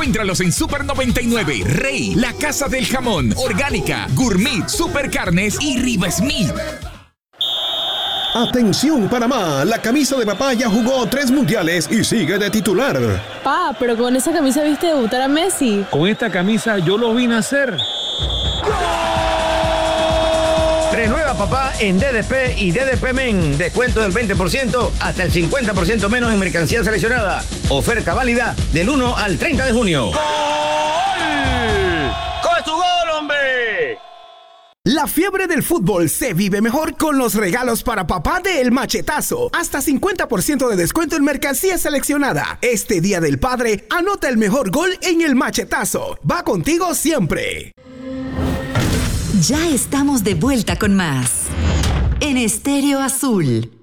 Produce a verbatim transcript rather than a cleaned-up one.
Encuéntralos en Super noventa y nueve, Rey, La Casa del Jamón, Orgánica, Gourmet, Super Carnes y Riva Smith. Atención Panamá, la camisa de papá ya jugó tres mundiales y sigue de titular. Pa, pero con esa camisa viste debutar a Messi. Con esta camisa yo lo vine a hacer. Renueva papá en D D P y D D P Men. Descuento del veinte por ciento hasta el cincuenta por ciento menos en mercancía seleccionada. Oferta válida del uno al treinta de junio. ¡Gol! ¡Con tu gol, hombre! La fiebre del fútbol se vive mejor con los regalos para papá de El Machetazo. Hasta cincuenta por ciento de descuento en mercancía seleccionada. Este Día del Padre, anota el mejor gol en El Machetazo. Va contigo siempre. Ya estamos de vuelta con más en Estéreo Azul.